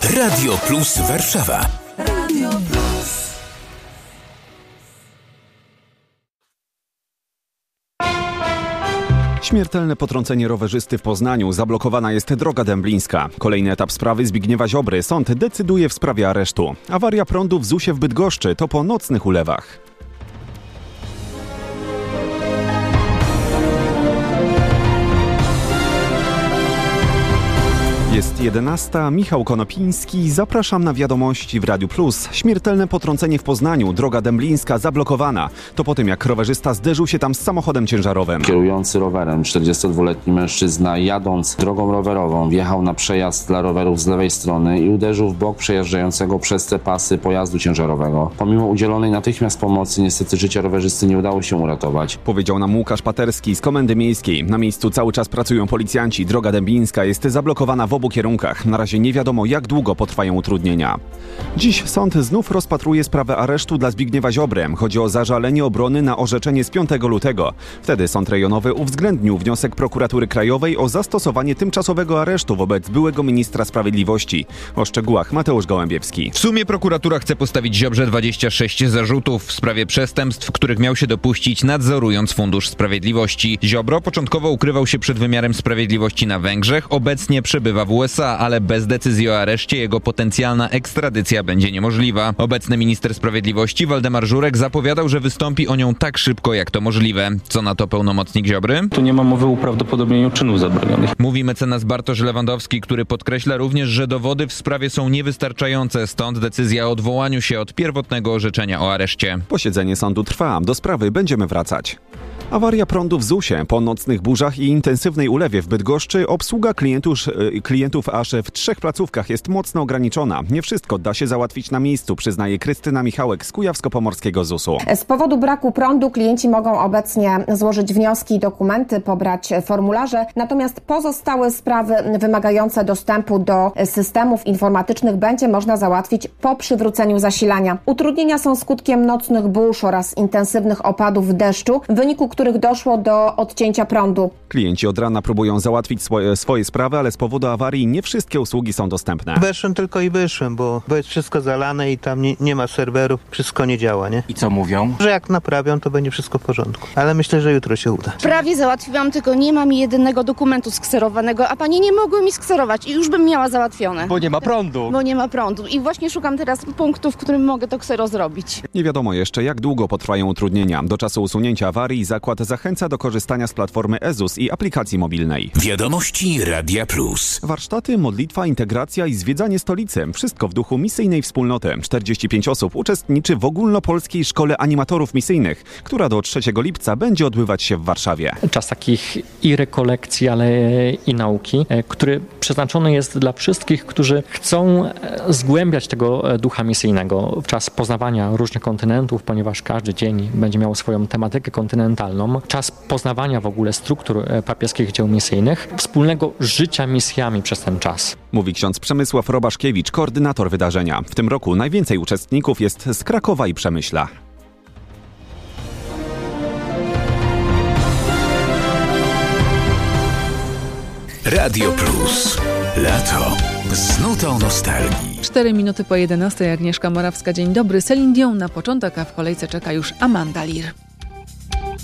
Radio Plus Warszawa. Radio Plus. Śmiertelne potrącenie rowerzysty w Poznaniu. Zablokowana jest droga dęblińska. Kolejny etap sprawy Zbigniewa Ziobry. Sąd decyduje w sprawie aresztu. Awaria prądu w ZUS-ie w Bydgoszczy to po nocnych ulewach. Jest 11. Michał Konopiński. Zapraszam na wiadomości w Radiu Plus. Śmiertelne potrącenie w Poznaniu. Droga dęblińska zablokowana. To po tym, jak rowerzysta zderzył się tam z samochodem ciężarowym. Kierujący rowerem 42-letni mężczyzna, jadąc drogą rowerową, wjechał na przejazd dla rowerów z lewej strony i uderzył w bok przejeżdżającego przez te pasy pojazdu ciężarowego. Pomimo udzielonej natychmiast pomocy, niestety życia rowerzysty nie udało się uratować. Powiedział nam Łukasz Paterski z Komendy Miejskiej. Na miejscu cały czas pracują policjanci. Droga dęblińska jest zablokowana w obu kierunkach. Na razie nie wiadomo, jak długo potrwają utrudnienia. Dziś sąd znów rozpatruje sprawę aresztu dla Zbigniewa Ziobry. Chodzi o zażalenie obrony na orzeczenie z 5 lutego. Wtedy sąd rejonowy uwzględnił wniosek prokuratury krajowej o zastosowanie tymczasowego aresztu wobec byłego ministra sprawiedliwości. O szczegółach Mateusz Gołębiewski. W sumie prokuratura chce postawić Ziobrze 26 zarzutów w sprawie przestępstw, których miał się dopuścić, nadzorując Fundusz Sprawiedliwości. Ziobro początkowo ukrywał się przed wymiarem sprawiedliwości na Węgrzech, obecnie przebywa w USA, ale bez decyzji o areszcie jego potencjalna ekstradycja będzie niemożliwa. Obecny minister sprawiedliwości Waldemar Żurek zapowiadał, że wystąpi o nią tak szybko, jak to możliwe. Co na to pełnomocnik Ziobry? Tu nie ma mowy o uprawdopodobnieniu czynów zabronionych. Mówi mecenas Bartosz Lewandowski, który podkreśla również, że dowody w sprawie są niewystarczające, stąd decyzja o odwołaniu się od pierwotnego orzeczenia o areszcie. Posiedzenie sądu trwa. Do sprawy będziemy wracać. Awaria prądu w ZUS-ie. Po nocnych burzach i intensywnej ulewie w Bydgoszczy obsługa klientów aż w 3 placówkach jest mocno ograniczona. Nie wszystko da się załatwić na miejscu, przyznaje Krystyna Michałek z Kujawsko-Pomorskiego ZUS-u. Z powodu braku prądu klienci mogą obecnie złożyć wnioski i dokumenty, pobrać formularze, natomiast pozostałe sprawy wymagające dostępu do systemów informatycznych będzie można załatwić po przywróceniu zasilania. Utrudnienia są skutkiem nocnych burz oraz intensywnych opadów deszczu, w wyniku których doszło do odcięcia prądu. Klienci od rana próbują załatwić swoje sprawy, ale z powodu awarii nie wszystkie usługi są dostępne. Weszłem tylko i wyszłem, bo jest wszystko zalane i tam nie ma serwerów, wszystko nie działa, nie? I co mówią? Że jak naprawią, to będzie wszystko w porządku. Ale myślę, że jutro się uda. Prawie załatwiłam, tylko nie mam jedynego dokumentu skserowanego, a panie nie mogły mi skserować i już bym miała załatwione. Bo nie ma prądu. Bo nie ma prądu i właśnie szukam teraz punktu, w którym mogę to ksero zrobić. Nie wiadomo jeszcze, jak długo potrwają utrudnienia. Do czasu usunięcia awarii zakład zachęca do korzystania z platformy EZUS i aplikacji mobilnej. Wiadomości Radia Plus. Warsztaty, modlitwa, integracja i zwiedzanie stolicy. Wszystko w duchu misyjnej wspólnoty. 45 osób uczestniczy w ogólnopolskiej szkole animatorów misyjnych, która do 3 lipca będzie odbywać się w Warszawie. Czas takich i rekolekcji, ale i nauki, który przeznaczony jest dla wszystkich, którzy chcą zgłębiać tego ducha misyjnego. Czas poznawania różnych kontynentów, ponieważ każdy dzień będzie miał swoją tematykę kontynentalną. Czas poznawania w ogóle struktur papieskich dzieł misyjnych, wspólnego życia misjami przez ten czas. Mówi ksiądz Przemysław Robaszkiewicz, koordynator wydarzenia. W tym roku najwięcej uczestników jest z Krakowa i Przemyśla. Radio Plus. Lato. Z nutą nostalgii. 4 minuty po 11. Agnieszka Morawska. Dzień dobry. Celine Dion na początek, a w kolejce czeka już Amanda Lear.